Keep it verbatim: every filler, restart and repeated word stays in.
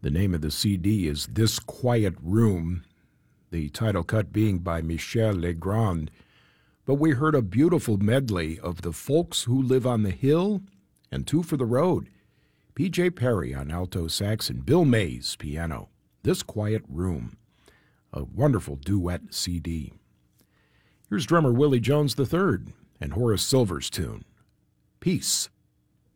The name of the C D is This Quiet Room, the title cut being by Michel Legrand. But we heard a beautiful medley of The Folks Who Live on the Hill and Two for the Road. P J Perry on alto sax and Bill Mays piano. This Quiet Room, a wonderful duet C D. Here's drummer Willie Jones the third and Horace Silver's tune, Peace.